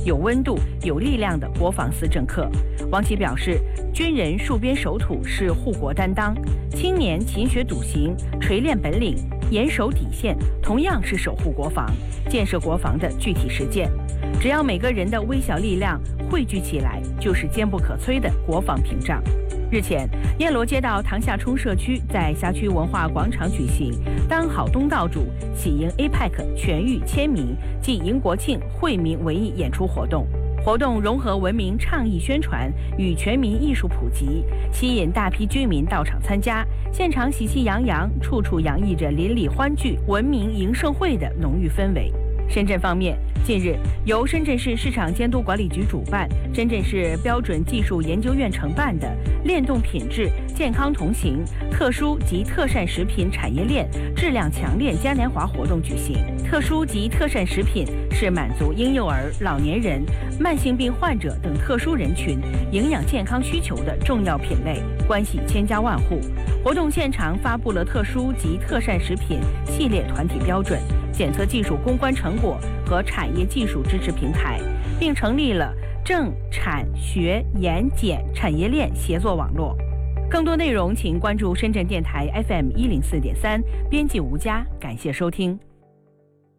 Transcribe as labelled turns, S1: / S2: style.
S1: 有温度、有力量的国防四政客。王琦表示，军人戍边守土是护国担当，青年勤学笃行、锤炼本领、严守底线，同样是守护国防、建设国防的具体实践。只要每个人的微小力量汇聚起来，就是坚不可摧的国防屏障。日前，燕罗街道塘下冲社区在辖区文化广场举行“当好东道主，喜迎 APEC 全域签名暨迎国庆惠民文艺演出活动”。活动融合文明倡议宣传与全民艺术普及，吸引大批居民到场参加，现场喜气洋洋，处处洋溢着邻里欢聚、文明迎盛会的浓郁氛围。深圳方面，近日由深圳市市场监督管理局主办、深圳市标准技术研究院承办的链动品质、健康同行特殊及特膳食品产业链质量强链嘉年华活动举行。特殊及特膳食品是满足婴幼儿、老年人、慢性病患者等特殊人群营养健康需求的重要品类，关系千家万户。活动现场发布了特殊及特膳食品系列团体标准、检测技术攻关成果和产业技术支持平台，并成立了政产学研检产业链协作网络。更多内容请关注深圳电台 FM 104.3，编辑吴佳，感谢收听。